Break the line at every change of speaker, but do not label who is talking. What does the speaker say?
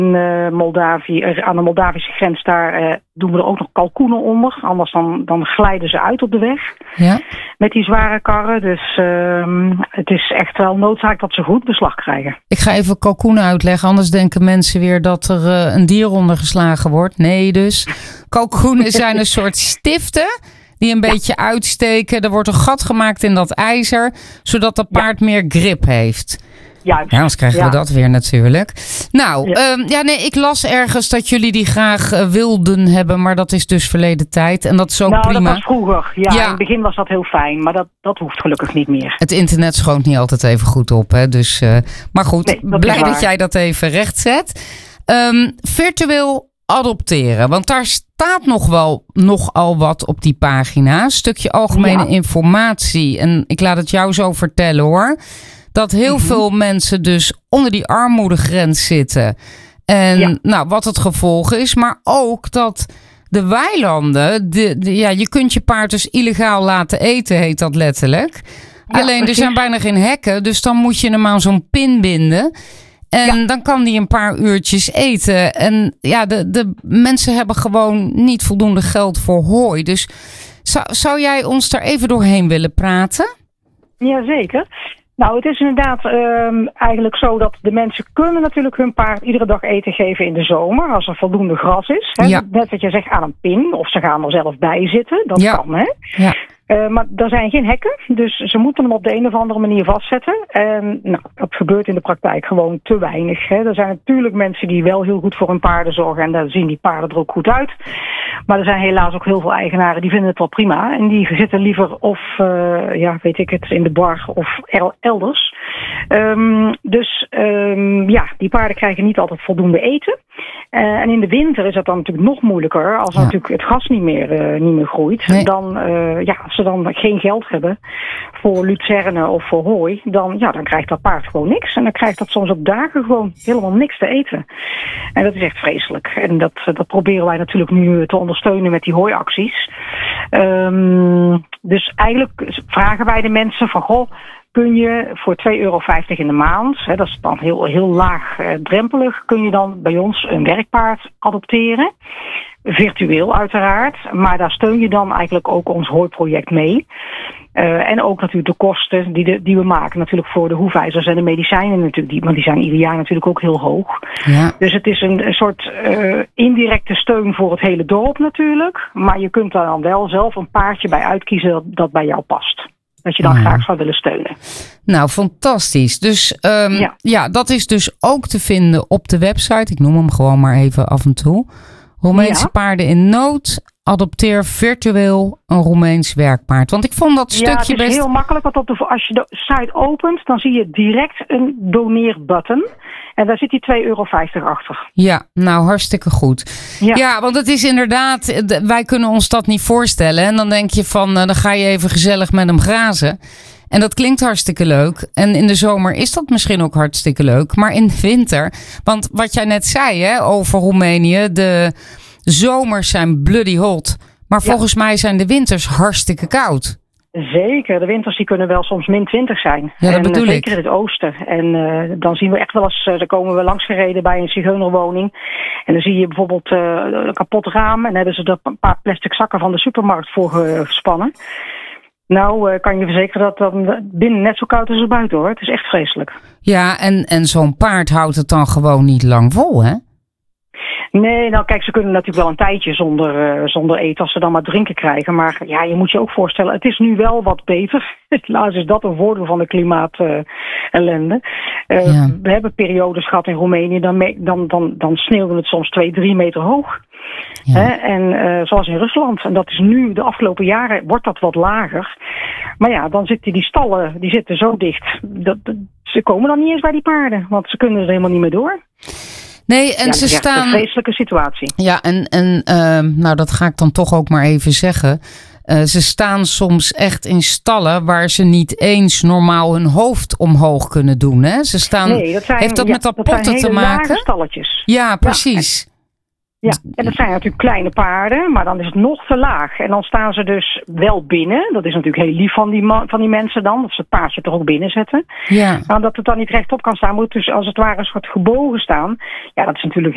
Moldavië, aan de Moldavische grens, daar doen we er ook nog kalkoenen onder. Anders dan glijden ze uit op de weg.
Ja.
Met die zware karren. Dus het is echt wel noodzaak dat ze goed beslag krijgen.
Ik ga even kalkoenen uitleggen. Anders denken mensen weer dat er een dier ondergeslagen wordt. Nee dus. Kalkoenen zijn een soort stiften die een beetje uitsteken. Er wordt een gat gemaakt in dat ijzer. Zodat dat paard meer grip heeft.
Juist.
Ja, anders krijgen we dat weer natuurlijk. Nou, ik las ergens dat jullie die graag wilden hebben, maar dat is dus verleden tijd. En dat is ook prima.
Dat was vroeger. Ja, in het begin was dat heel fijn, maar dat hoeft gelukkig niet meer.
Het internet schoont niet altijd even goed op, hè? Dus, maar goed, blij dat jij dat even rechtzet. Virtueel adopteren, want daar staat nogal wat op die pagina. Een stukje algemene informatie. En ik laat het jou zo vertellen hoor. Dat heel veel mensen dus onder die armoedegrens zitten. En wat het gevolg is. Maar ook dat de weilanden. Je kunt je paard dus illegaal laten eten, heet dat letterlijk. Ja, alleen er zijn bijna geen hekken. Dus dan moet je hem aan zo'n pin binden. En dan kan die een paar uurtjes eten. En de mensen hebben gewoon niet voldoende geld voor hooi. Dus zou jij ons daar even doorheen willen praten?
Jazeker. Nou, het is inderdaad eigenlijk zo dat de mensen kunnen natuurlijk hun paard iedere dag eten geven in de zomer. Als er voldoende gras is. Hè? Ja. Net wat je zegt, aan een pin. Of ze gaan er zelf bij zitten. Dat kan, hè. Ja. Maar er zijn geen hekken. Dus ze moeten hem op de een of andere manier vastzetten. En dat gebeurt in de praktijk gewoon te weinig. Hè. Er zijn natuurlijk mensen die wel heel goed voor hun paarden zorgen. En daar zien die paarden er ook goed uit. Maar er zijn helaas ook heel veel eigenaren die vinden het wel prima. En die zitten liever of, in de bar of elders. Die paarden krijgen niet altijd voldoende eten. En in de winter is dat dan natuurlijk nog moeilijker. Als natuurlijk het gas niet meer groeit. Nee. Als ze dan geen geld hebben voor lucerne of voor hooi. Dan krijgt dat paard gewoon niks. En dan krijgt dat soms op dagen gewoon helemaal niks te eten. En dat is echt vreselijk. En dat proberen wij natuurlijk nu te ondersteunen met die hooiacties. Dus eigenlijk vragen wij de mensen van... Goh, kun je voor €2,50 in de maand, dat is dan heel laag drempelig, kun je dan bij ons een werkpaard adopteren. Virtueel uiteraard, maar daar steun je dan eigenlijk ook ons hooiproject mee. En ook natuurlijk de kosten die we maken natuurlijk voor de hoefijzers en de medicijnen natuurlijk, want die zijn ieder jaar natuurlijk ook heel hoog. Ja. Dus het is een soort indirecte steun voor het hele dorp natuurlijk, maar je kunt daar dan wel zelf een paardje bij uitkiezen dat bij jou past. Dat je dan graag zou willen steunen.
Nou, fantastisch. Dus dat is dus ook te vinden op de website. Ik noem hem gewoon maar even af en toe. Roemeense paarden in nood. Adopteer virtueel een Roemeens werkpaard. Want ik vond dat stukje
het is heel makkelijk. Want als je de site opent, dan zie je direct een doneerbutton. En daar zit die €2,50 achter.
Ja, nou hartstikke goed. Ja, want het is inderdaad, wij kunnen ons dat niet voorstellen. En dan denk je van, dan ga je even gezellig met hem grazen. En dat klinkt hartstikke leuk. En in de zomer is dat misschien ook hartstikke leuk. Maar in de winter, want wat jij net zei over Roemenië, de zomers zijn bloody hot. Maar volgens mij zijn de winters hartstikke koud.
Zeker, de winters die kunnen wel soms -20 zijn.
Ja, dat bedoel ik.
Zeker in het oosten. En dan zien we echt wel eens, dan komen we langs gereden bij een zigeunerwoning. En dan zie je bijvoorbeeld een kapot raam. En dan hebben ze er een paar plastic zakken van de supermarkt voor gespannen. Nou, kan je verzekeren dat dan binnen net zo koud is als buiten hoor. Het is echt vreselijk.
Ja, en zo'n paard houdt het dan gewoon niet lang vol, hè?
Nee, nou kijk, ze kunnen natuurlijk wel een tijdje zonder eten als ze dan maar drinken krijgen. Maar je moet je ook voorstellen, het is nu wel wat beter. Helaas is dat een voordeel van de klimaatellende. We hebben periodes gehad in Roemenië, dan sneeuwde het soms 2-3 meter hoog. Ja. Zoals in Rusland. En dat is nu, de afgelopen jaren, wordt dat wat lager. Maar dan zitten die stallen, die zitten zo dicht. Ze komen dan niet eens bij die paarden, want ze kunnen er helemaal niet meer door.
Nee, en ze staan.
Een vreselijke situatie.
Ja, en dat ga ik dan toch ook maar even zeggen. Ze staan soms echt in stallen waar ze niet eens normaal hun hoofd omhoog kunnen doen. Hè? Ze staan. Heeft dat met dat potten te maken?
Stalletjes.
Ja, precies.
Ja, en dat zijn natuurlijk kleine paarden, maar dan is het nog te laag. En dan staan ze dus wel binnen. Dat is natuurlijk heel lief van die mensen dan, dat ze het paardje toch ook binnen zetten. Ja. Maar dat het dan niet rechtop kan staan, moet het dus als het ware een soort gebogen staan. Ja, dat is natuurlijk